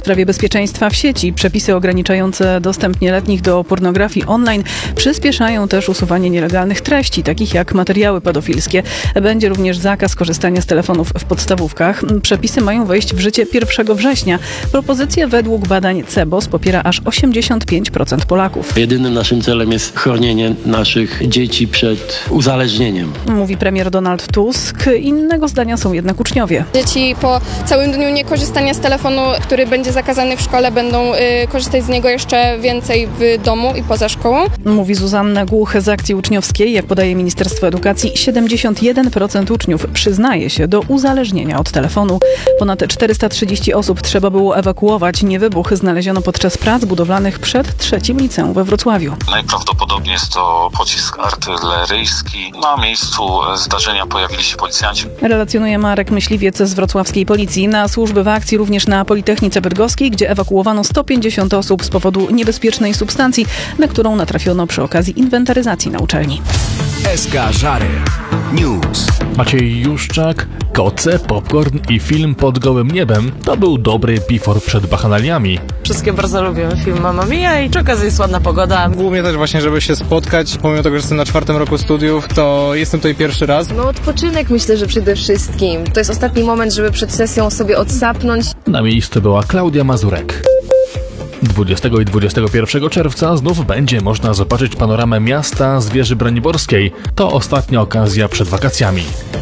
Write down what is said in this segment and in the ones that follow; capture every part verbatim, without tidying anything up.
sprawie bezpieczeństwa w sieci przepisy ograniczające dostęp nieletnich do pornografii online przyspieszają też usuwanie nielegalnych treści, takich jak materiały pedofilskie. Będzie również zakaz korzystania z telefonów w podstawówkach. Przepisy mają wejść w życie pierwszego września. Propozycję według badań CEBOS popiera aż osiemdziesiąt pięć procent Polaków. Jedynym naszym celem jest chronienie naszych dzieci przed uzależnieniem. Mówi premier Donald Tusk. Innego zdania są jednak uczniowie. Dzieci po całym dniu niekorzystania z telefonu, który będzie zakazany w szkole, będą y, korzystać z niego jeszcze więcej w domu i poza szkołą. Mówi Zuzanna Głuch z akcji uczniowskiej. Jak podaje Ministerstwo Edukacji, siedemdziesiąt jeden procent uczniów przyznaje się do uzależnienia od telefonu. Ponad czterysta trzydzieści osób trzeba było ewakuować. Niewybuch znaleziono podczas prac budowlanych przed trzecim liceum we Wrocławiu. Najprawdopodobniej jest to pocisk artyleryjski. Na miejscu zdarzenia pojawili się policjanci. Relacjonuje Marek Myśliwiec z wrocławskiej policji. Na służby w akcji również na Politechnice Bydgoskiej, gdzie ewakuowano sto pięćdziesiąt osób z powodu niebezpiecznej substancji, na którą natrafiono przy okazji inwentaryzacji na uczelni. S K Żary News. Maciej Juszczak, koce, popcorn i film Pod gołym niebem to był dobry pifor przed bachanaliami. Wszystkie bardzo lubimy film Mamma Mia i przy okazji jest ładna pogoda. Głównie też właśnie, żeby się spotkać. Pomimo tego, że jestem na czwartym roku studiów, to jestem tutaj pierwszy raz. No odpoczynek myślę, że przede wszystkim. To jest ostatni moment, żeby przed sesją sobie odsapnąć. Na miejscu była Klaudia Mazurek. dwudziestego i dwudziestego pierwszego czerwca znów będzie można zobaczyć panoramę miasta z wieży braniborskiej. To ostatnia okazja przed wakacjami.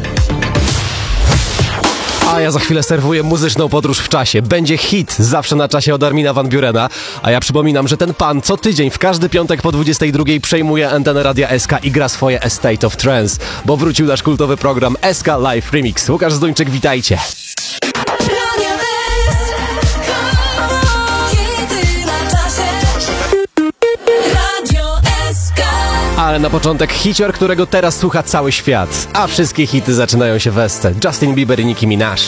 A ja za chwilę serwuję muzyczną podróż w czasie. Będzie hit zawsze na czasie od Armina van Burena. A ja przypominam, że ten pan co tydzień w każdy piątek po dwudziestej drugiej przejmuje antenę Radia S K i gra swoje A State of Trance, bo wrócił nasz kultowy program S K Live Remix. Łukasz Zduńczyk, witajcie. Ale na początek hicior, którego teraz słucha cały świat. A wszystkie hity zaczynają się w esce. Justin Bieber i Nicki Minaj.